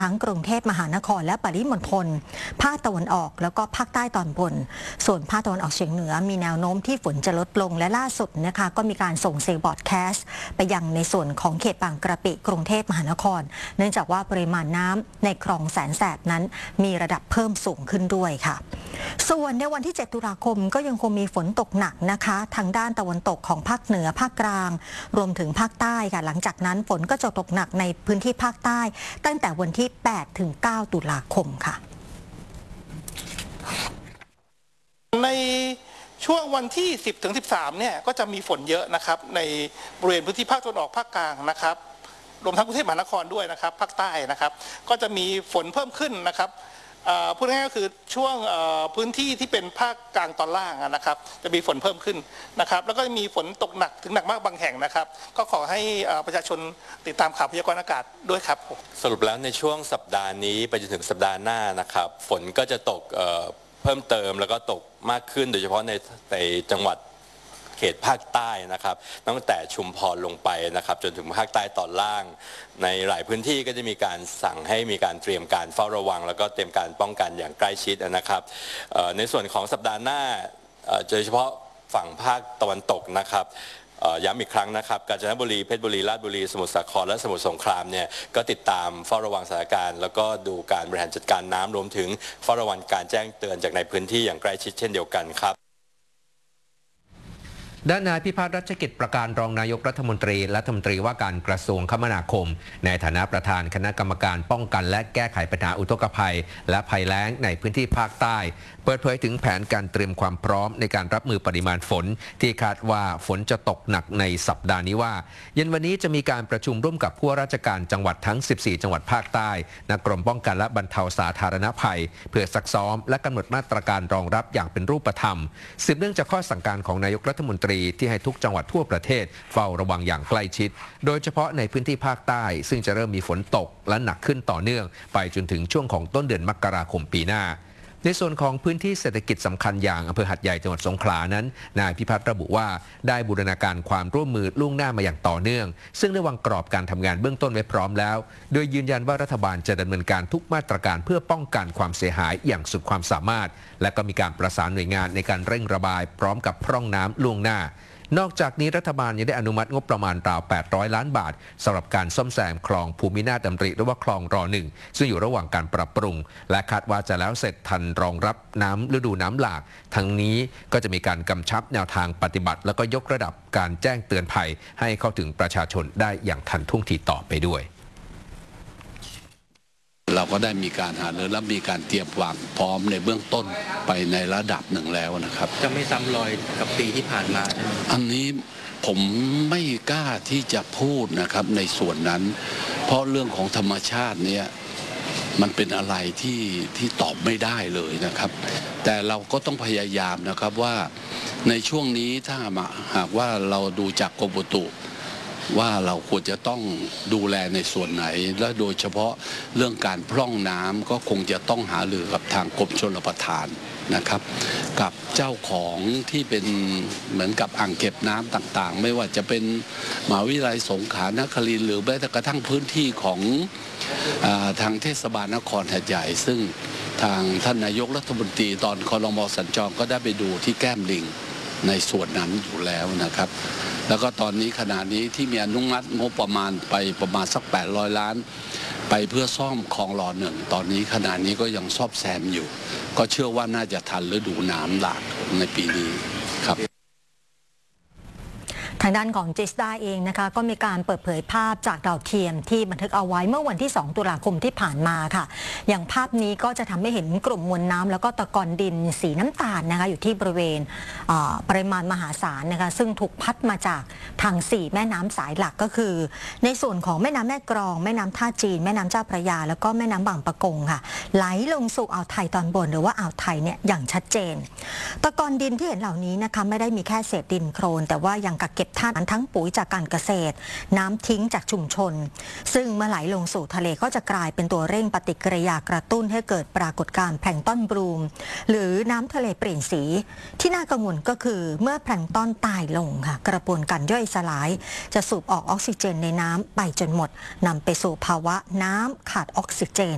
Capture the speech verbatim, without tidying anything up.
ทั้งกรุงเทพมหานครและปริมณฑลภาคตะวันออกแล้วก็ภาคใต้ตอนบนส่วนภาคตะวันออกเฉียงเหนือมีแนวโน้มที่ฝนจะลดลงและล่าสุดนะคะก็มีการส่งเซลล์บอร์ดแคสต์ไปยังในส่วนของเขตบางกระปิกรุงเทพมหานครเนื่องจากว่าปริมาณน้ำในคลองแสนแสบนั้นมีระดับเพิ่มสูงขึ้นด้วยค่ะส่วนในวันที่เจ็ดตุลาคมก็ยังคงมีฝนตกหนักนะคะทางด้านตะวันตกของภาคเหนือภาคกลางรวมถึงภาคใต้ค่ะหลังจากนั้นฝนก็จะตกหนักในพื้นที่ภาคใต้ตั้งแต่วันที่แปดถึงเก้าตุลาคมค่ะในช่วงวันที่สิบถึงสิบสามเนี่ยก็จะมีฝนเยอะนะครับในบริเวณพื้นที่ภาคตะวันออกภาคกลางนะครับรวมทั้งกรุงเทพมหานครด้วยนะครับภาคใต้นะครับก็จะมีฝนเพิ่มขึ้นนะครับพูดง่ายๆก็คือช่วงพื้นที่ที่เป็นภาคกลางตอนล่างนะครับจะมีฝนเพิ่มขึ้นนะครับแล้วก็มีฝนตกหนักถึงหนักมากบางแห่งนะครับก็ขอให้ประชาชนติดตามข่าวพยากรณ์อากาศด้วยครับสรุปแล้วในช่วงสัปดาห์นี้ไปจนถึงสัปดาห์หน้านะครับฝนก็จะตกเพิ่มเติมแล้วก็ตกมากขึ้นโดยเฉพาะในในจังหวัดเขตภาคใต้นะครับตั้งแต่ชุมพรลงไปนะครับจนถึงภาคใต้ตอนล่างในหลายพื้นที่ก็จะมีการสั่งให้มีการเตรียมการเฝ้าระวังแล้วก็เตรียมการป้องกันอย่างใกล้ชิดนะครับในส่วนของสัปดาห์หน้าโดยเฉพาะฝั่งภาคตะวันตกนะครับย้ำอีกครั้งนะครับกาญจนบุรีเพชรบุรีราชบุรีสมุทรสาครและสมุทรสงครามเนี่ยก็ติดตามเฝ้าระวังสถานการณ์แล้วก็ดูการบริหารจัดการน้ำรวมถึงเฝ้าระวังการแจ้งเตือนจากในพื้นที่อย่างใกล้ชิดเช่นเดียวกันครับด้านนายพิพัฒน์รัชกิจประการรองนายกรัฐมนตรีรัฐมนตรีว่าการกระทรวงคมนาคมในฐานะประธานคณะกรรมการป้องกันและแก้ไขปัญหาอุทกภัยและภัยแล้งในพื้นที่ภาคใต้เปิดเผยถึงแผนการเตรียมความพร้อมในการรับมือปริมาณฝนที่คาดว่าฝนจะตกหนักในสัปดาห์นี้ว่าเย็นวันนี้จะมีการประชุมร่วมกับผู้ว่าราชการจังหวัดทั้งสิบสี่จังหวัดภาคใต้ณกรมป้องกันและบรรเทาสาธารณภัยเพื่อซักซ้อมและกำหนดมาตรการรองรับอย่างเป็นรูปธรรมสืบเนื่องจากข้อสั่งการของนายกรัฐมนตรีที่ให้ทุกจังหวัดทั่วประเทศเฝ้าระวังอย่างใกล้ชิดโดยเฉพาะในพื้นที่ภาคใต้ซึ่งจะเริ่มมีฝนตกและหนักขึ้นต่อเนื่องไปจนถึงช่วงของต้นเดือนมกราคมปีหน้าในส่วนของพื้นที่เศรษฐกิจสำคัญอย่างอำเภอหัดใหญ่จังหวัดสงขลานั้นนายพิพัฒน์ระบุว่าได้บูรณาการความร่วมมือล่วงหน้ามาอย่างต่อเนื่องซึ่งได้วางกรอบการทำงานเบื้องต้นไว้พร้อมแล้วโดยยืนยันว่ารัฐบาลจะดำเนินการทุกมาตรการเพื่อป้องกันความเสียหายอย่างสุดความสามารถและก็มีการประสานหน่วยงานในการเร่งระบายพร้อมกับพร่องน้ำล่วงหน้านอกจากนี้รัฐบาลยังได้อนุมัติงบประมาณราวแปดร้อยล้านบาทสำหรับการซ่อมแซมคลองภูมินาถดำริหรือว่าคลองรอหนึ่งซึ่งอยู่ระหว่างการปรับปรุงและคาดว่าจะแล้วเสร็จทันรองรับน้ำฤดูน้ำหลากทั้งนี้ก็จะมีการกำชับแนวทางปฏิบัติแล้วก็ยกระดับการแจ้งเตือนภัยให้เข้าถึงประชาชนได้อย่างทันท่วงทีต่อไปด้วยเราก็ได้มีการหารือและมีการเตรียมวางพร้อมในเบื้องต้นไปในระดับหนึ่งแล้วนะครับจะไม่ซ้ำรอยกับปีที่ผ่านมาใช่ไหมอันนี้ผมไม่กล้าที่จะพูดนะครับในส่วนนั้นเพราะเรื่องของธรรมชาติเนี่ยมันเป็นอะไรที่ที่ตอบไม่ได้เลยนะครับแต่เราก็ต้องพยายามนะครับว่าในช่วงนี้ถ้าหากว่าเราดูจากกรมอุตุว่าเราควรจะต้องดูแลในส่วนไหนและโดยเฉพาะเรื่องการพร่องน้ำก็คงจะต้องหารือกับทางกรมชลประทานนะครับกับเจ้าของที่เป็นเหมือนกับอ่างเก็บน้ำต่างๆไม่ว่าจะเป็นมหาวิทยาลัยสงขลานครินทร์หรือแม้แต่กระทั่งพื้นที่ของทางเทศบาลนครหาดใหญ่ซึ่งทางท่านนายกรัฐมนตรีตอนครม.สัญจรก็ได้ไปดูที่แก้มลิงในส่วนนั้นอยู่แล้วนะครับแล้วก็ตอนนี้ขณะนี้ที่มีอนุมัติงบประมาณไปประมาณสักแปดร้อยล้านไปเพื่อซ่อมคลองรอหนึ่งตอนนี้ขณะนี้ก็ยังซ่อมแซมอยู่ก็เชื่อว่าน่าจะทันฤดูน้ำหลากในปีนี้ครับทางด้านของจิสดาเองนะคะก็มีการเปิดเผยภาพจากดาวเทียมที่บันทึกเอาไว้เมื่อวันที่สองตุลาคมที่ผ่านมาค่ะอย่างภาพนี้ก็จะทำให้เห็นกลุ่มมวลน้ำแล้วก็ตะกอนดินสีน้ำตาลนะคะอยู่ที่บริเวณปริมาณมหาศาลนะคะซึ่งถูกพัดมาจากทางสี่แม่น้ำสายหลักก็คือในส่วนของแม่น้ำแม่กลองแม่น้ำท่าจีนแม่น้ำเจ้าพระยาแล้วก็แม่น้ำบางปะกงค่ะไหลลงสู่อ่าวไทยตอนบนหรือว่าอ่าวไทยเนี่ยอย่างชัดเจนตะกอนดินที่เห็นเหล่านี้นะคะไม่ได้มีแค่เศษดินโคลนแต่ว่ายังกักเก็บธาตุทั้งปุ๋ยจากการเกษตรน้ำทิ้งจากชุมชนซึ่งเมื่อไหลลงสู่ทะเลก็จะกลายเป็นตัวเร่งปฏิกิริยากระตุ้นให้เกิดปรากฏการณ์แพลงก์ต้นบลูมหรือน้ำทะเลเปลี่ยนสีที่น่ากังวลก็คือเมื่อแพลงก์ต้นตายลงค่ะกระบวนการย่อยสลายจะสูบออกออกซิเจนในน้ำไปจนหมดนำไปสู่ภาวะน้ำขาดออกซิเจน